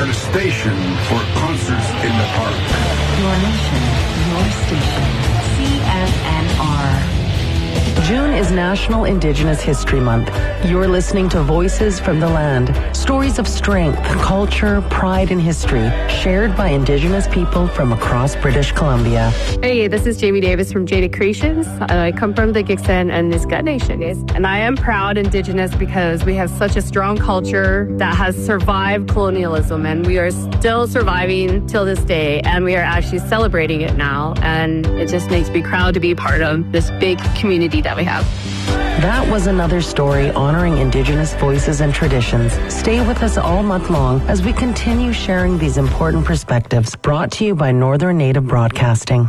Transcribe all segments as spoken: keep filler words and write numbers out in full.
are the station for concerts in the park. Your nation, your station. C F N R. June is National Indigenous History Month. You're listening to Voices from the Land. Stories of strength, culture, pride, and history shared by Indigenous people from across British Columbia. Hey, this is Jamie Davis from Jada Creations. I come from the Gitxsan and Nisga'a Nations. And I am proud Indigenous because we have such a strong culture that has survived colonialism, and we are still surviving till this day, and we are actually celebrating it now. And it just makes me proud to be part of this big community that we have. That was another story honoring Indigenous voices and traditions. Stay with us all month long as we continue sharing these important perspectives, brought to you by Northern Native Broadcasting.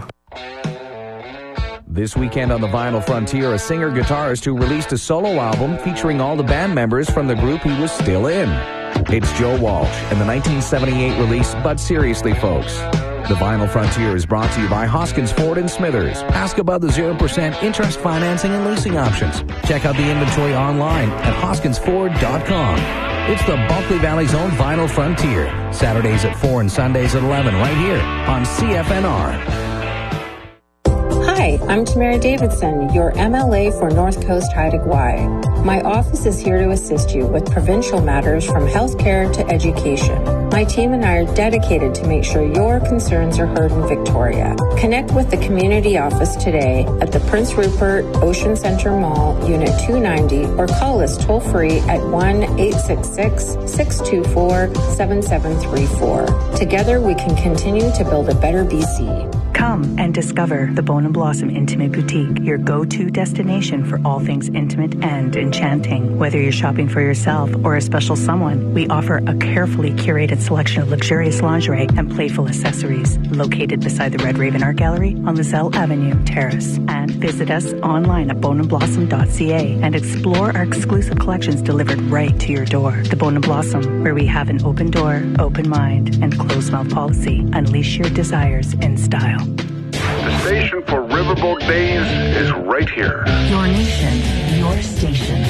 This weekend on the Vinyl Frontier, a singer-guitarist who released a solo album featuring all the band members from the group he was still in. It's Joe Walsh and the nineteen seventy-eight release But Seriously Folks. The Vinyl Frontier is brought to you by Hoskins Ford and Smithers. Ask about the zero percent interest financing and leasing options. Check out the inventory online at hoskins ford dot com. It's the Bulkley Valley's own Vinyl Frontier. Saturdays at four and Sundays at eleven right here on C F N R. Hi, I'm Tamara Davidson, your M L A for North Coast Haida Gwaii. My office is here to assist you with provincial matters from healthcare to education. My team and I are dedicated to make sure your concerns are heard in Victoria. Connect with the community office today at the Prince Rupert Ocean Centre Mall, Unit two ninety, or call us toll-free at one eight six six, six two four, seven seven three four. Together we can continue to build a better B C. Come and discover the Bone and Blossom Intimate Boutique, your go-to destination for all things intimate and enchanting. Whether you're shopping for yourself or a special someone, we offer a carefully curated selection of luxurious lingerie and playful accessories. Located beside the Red Raven Art Gallery on Lizelle Avenue, Terrace. And visit us online at bone and blossom dot c a and explore our exclusive collections delivered right to your door. The Bone and Blossom, where we have an open door, open mind, and closed-mouth policy. Unleash your desires in style. The station for Riverboat Days is right here. Your nation, your station.